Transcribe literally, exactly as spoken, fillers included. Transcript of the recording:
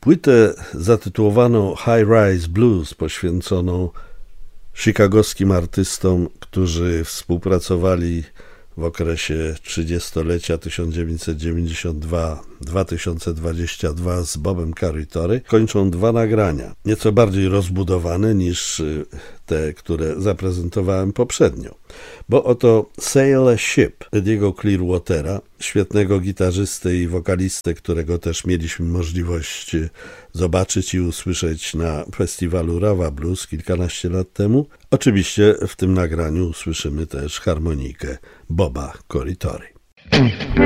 Płytę zatytułowaną High Rise Blues, poświęconą chicagowskim artystom, którzy współpracowali w okresie trzydziestolecia tysiąc dziewięćset dziewięćdziesiąt dwa do dwa tysiące dwudziestego drugiego z Bobem Corritore, kończą dwa nagrania, nieco bardziej rozbudowane niż te, które zaprezentowałem poprzednio. Bo oto Sail a Ship Eddie'ego Clearwatera, świetnego gitarzysty i wokalistę, którego też mieliśmy możliwość zobaczyć i usłyszeć na festiwalu Rawa Blues kilkanaście lat temu. Oczywiście w tym nagraniu usłyszymy też harmonikę Boba Corritore.